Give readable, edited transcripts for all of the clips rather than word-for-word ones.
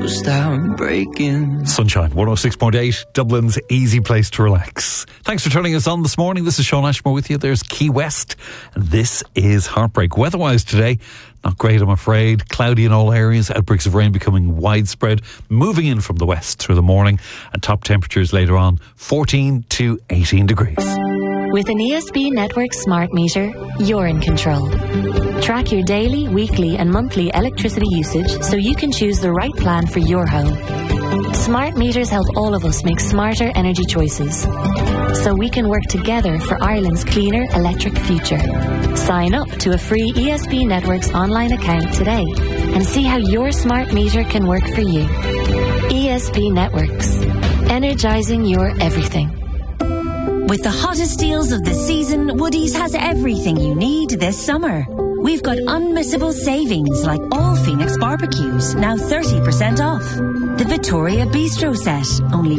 start breaking. Sunshine 106.8, Dublin's easy place to relax. Thanks for turning us on this morning. This is Sean Ashmore with you. There's Key West, and this is Heartbreak. Weather-wise today, not great, I'm afraid. Cloudy in all areas, outbreaks of rain becoming widespread, moving in from the west through the morning, and top temperatures later on 14 to 18 degrees. With an ESB Network smart meter, you're in control. Track your daily, weekly and monthly electricity usage so you can choose the right plan for your home. Smart meters help all of us make smarter energy choices, so we can work together for Ireland's cleaner electric future. Sign up to a free ESB Networks online account today and see how your smart meter can work for you. ESB Networks, energizing your everything. With the hottest deals of the season, Woodie's has everything you need this summer. We've got unmissable savings like all Phoenix barbecues, now 30% off. The Victoria Bistro set, only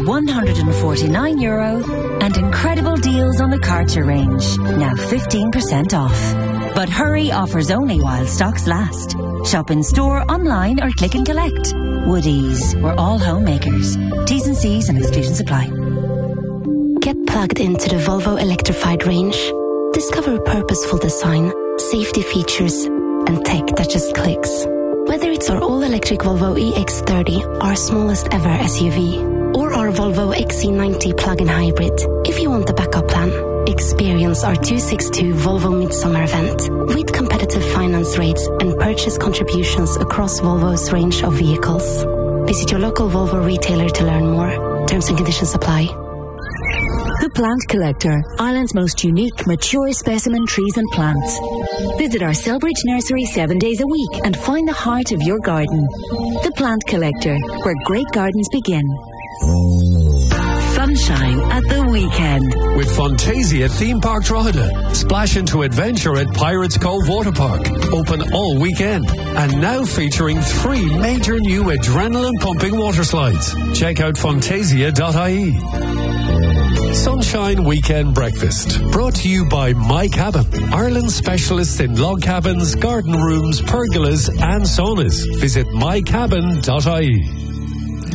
€149, and incredible deals on the Karcher range, now 15% off. But hurry, offers only while stocks last. Shop in store, online or click and collect. Woodie's, we're all homemakers. T's and C's and exclusions apply. Get plugged into the Volvo electrified range. Discover purposeful design, safety features, and tech that just clicks. Whether it's our all-electric Volvo EX30, our smallest ever SUV, or our Volvo XC90 plug-in hybrid, if you want the backup plan, experience our 262 Volvo Midsummer event with competitive finance rates and purchase contributions across Volvo's range of vehicles. Visit your local Volvo retailer to learn more. Terms and conditions apply. The Plant Collector, Ireland's most unique, mature specimen trees and plants. Visit our Selbridge nursery 7 days a week and find the heart of your garden. The Plant Collector, where great gardens begin. Sunshine at the weekend. With Fantasia Theme Park Drogheda. Splash into adventure at Pirates Cove Water Park. Open all weekend. And now featuring 3 major new adrenaline-pumping water slides. Check out fantasia.ie. Sunshine Weekend Breakfast. Brought to you by My Cabin. Ireland's specialists in log cabins, garden rooms, pergolas and saunas. Visit mycabin.ie.